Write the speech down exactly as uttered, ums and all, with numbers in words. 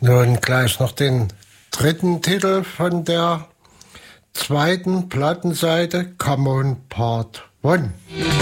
Nun gleich noch den dritten Titel von der zweiten Plattenseite, Come On Part One.